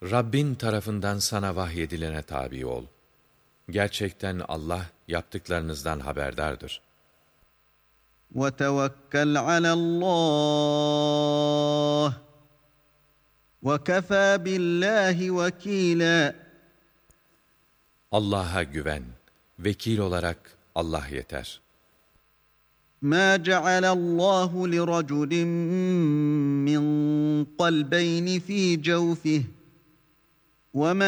Rabbin tarafından sana vahyedilene tabi ol. Gerçekten Allah yaptıklarınızdan haberdardır. وَتَوَكَّلْ عَلَى اللّٰهِ وَكَفَى بِاللّٰهِ وَكِيلًا. Allah'a güven. Vekil olarak Allah yeter. مَا جَعَلَ اللّٰهُ لِرَجُلٍ مِّن قَلْبَيْنِ فِي جَوْفِهِ وَمَا